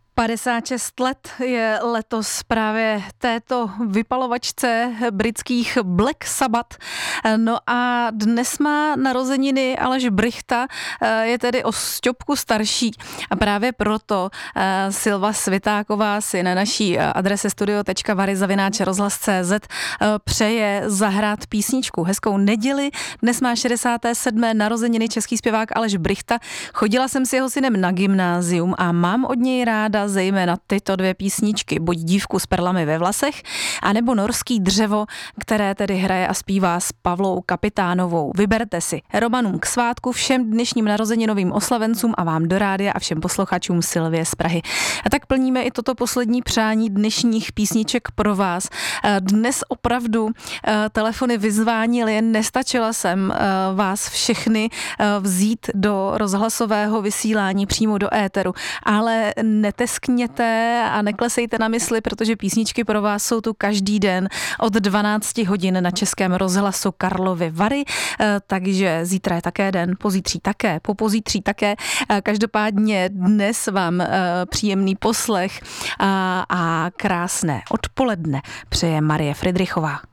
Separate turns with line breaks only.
56 let je letos právě této vypalovačce britských Black Sabbath. No a dnes má narozeniny Aleš Brychta, je tedy o sťopku starší a právě proto Silva Svitáková si na naší adrese studio.vary@rozhlas.cz přeje zahrát písničku. Hezkou neděli, dnes má 67. narozeniny český zpěvák Aleš Brychta. Chodila jsem s jeho synem na gymnázium a mám od něj ráda zejména tyto dvě písničky, buď Dívku s perlami ve vlasech, anebo Norský dřevo, které tedy hraje a zpívá s Pavlou Kapitánovou. Vyberte si Romanům k svátku, všem dnešním narozeninovým oslavencům a vám do rádia a všem posluchačům Silvie z Prahy. A tak plníme i toto poslední přání dnešních písniček pro vás. Dnes opravdu telefony vyzvánily, nestačila jsem vás všechny vzít do rozhlasového vysílání přímo do éteru, ale neteskněte a neklesejte na mysli, protože písničky pro vás jsou tu každý den od 12 hodin na Českém rozhlasu Karlovy Vary, takže zítra je také den, pozítří také, popozítří také. Každopádně dnes vám příjemný poslech a krásné odpoledne přeje Marie Fridrichová.